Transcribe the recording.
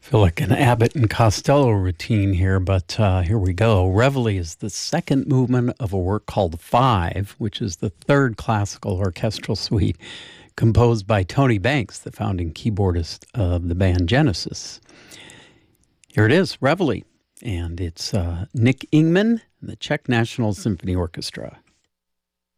Feel like an Abbott and Costello routine here, but here we go. Reveille is the second movement of a work called Five, which is the third classical orchestral suite composed by Tony Banks, the founding keyboardist of the band Genesis. Here it is, Reveille, and it's Nick Ingman and the Czech National Symphony Orchestra.